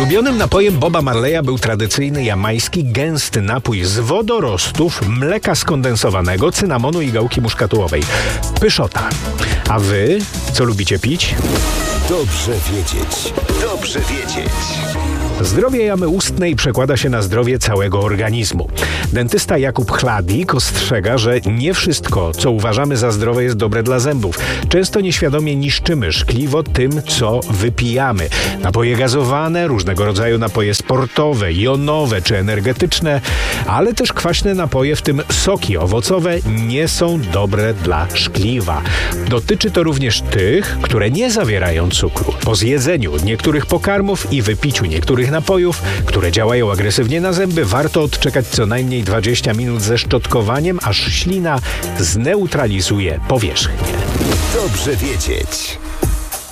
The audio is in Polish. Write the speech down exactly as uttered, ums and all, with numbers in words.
Ulubionym napojem Boba Marleya był tradycyjny jamański gęsty napój z wodorostów, mleka skondensowanego, cynamonu i gałki muszkatułowej. Pyszota. A wy co lubicie pić? Dobrze wiedzieć. Dobrze wiedzieć. Zdrowie jamy ustnej przekłada się na zdrowie całego organizmu. Dentysta Jakub Chladik ostrzega, że nie wszystko, co uważamy za zdrowe, jest dobre dla zębów. Często nieświadomie niszczymy szkliwo tym, co wypijamy. Napoje gazowane, różnego rodzaju napoje sportowe, jonowe czy energetyczne, ale też kwaśne napoje, w tym soki owocowe, nie są dobre dla szkliwa. Dotyczy to również tych, które nie zawierają cukru. Po zjedzeniu niektórych pokarmów i wypiciu niektórych napojów, które działają agresywnie na zęby, warto odczekać co najmniej dwadzieścia minut ze szczotkowaniem, aż ślina zneutralizuje powierzchnię. Dobrze wiedzieć.